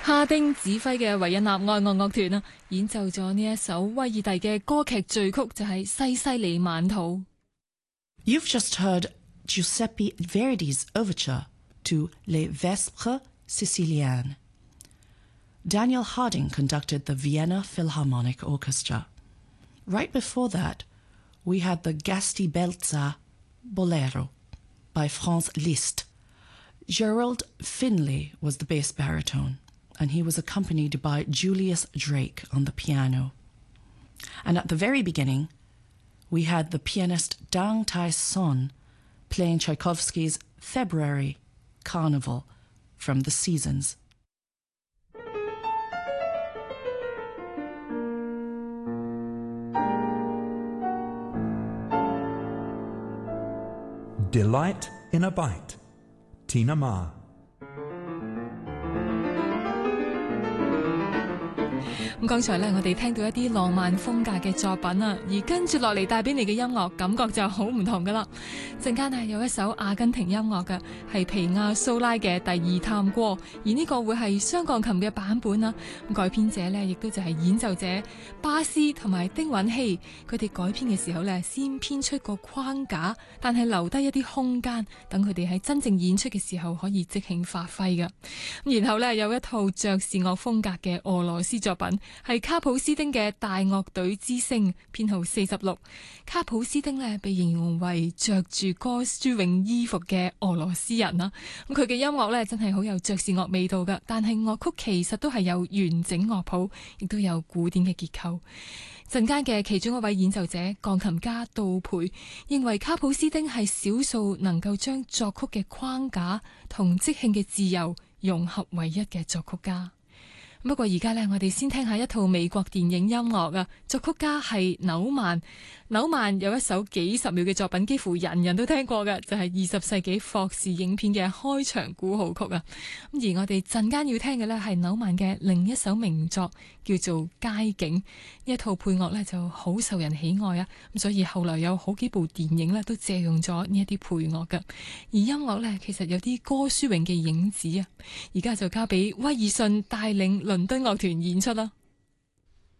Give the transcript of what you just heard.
哈丁指揮嘅維也納愛樂樂團啊，演奏咗呢一首威爾第嘅歌劇序曲，就係西西里晚圖。 You've just heard Giuseppe Verdi's overture to Les Vespres Siciliennes. Daniel Harding conducted the Vienna Philharmonic Orchestra. Right before that, we had the Gastibelza Bolero by Franz Liszt. Gerald Finley was the bass baritone, and he was accompanied by Julius Drake on the piano. And at the very beginning, we had the pianist Dang Tai-son playing Tchaikovsky's February Carnival from The Seasons. Delight in a Bite, Tina Ma. 咁剛才呢，我哋聽到一啲浪漫風格嘅作品啊，而跟住落嚟帶俾你嘅音樂感覺就好唔同噶啦。陣間呢，有一首阿根廷音樂嘅，係皮亞蘇拉嘅第二探戈，而呢個會係雙鋼琴嘅版本啊。改編者呢，亦都就係演奏者巴斯同埋丁允希，佢哋改編嘅時候呢，先編出個框架，但係留低一啲空間，等佢哋喺真正演出嘅時候可以即興發揮嘅。然後呢，有一套爵士樂風格嘅俄羅斯作品。係卡普斯丁嘅大樂隊之星，編號46。卡普斯丁呢，被形容為着住哥舒泳衣服嘅俄羅斯人啦。咁佢嘅音樂呢，真係好有爵士樂味道噶，但係樂曲其實都係有完整樂譜，亦都有古典嘅結構。陣間嘅其中一位演奏者鋼琴家杜培認為卡普斯丁係少數能夠將作曲嘅框架同即興嘅自由融合為一嘅作曲家。不過而家呢，我哋先聽下一套美國電影音樂啊，作曲家係紐曼。紐曼有一首幾十秒嘅作品，幾乎人人都聽過嘅，就係20世紀霍士影片嘅開場鼓號曲啊。咁而我哋陣間要聽嘅呢，係紐曼嘅另一首名作，叫做《街景》。呢一套配樂呢就好受人喜愛啊，咁所以後來有好幾部電影呢都借用咗呢一啲配樂嘅。而音樂呢，其實有啲歌舒詠嘅影子啊。而家就交俾威爾遜帶領倫敦樂團演出啦。